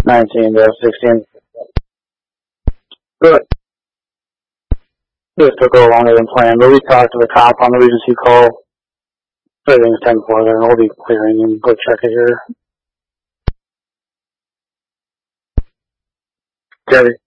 19-16. Good. This took a little longer than planned, but we talked to the cop on the Regency call. Everything's 10-4 there, and we'll be clearing and go check it here. Jerry.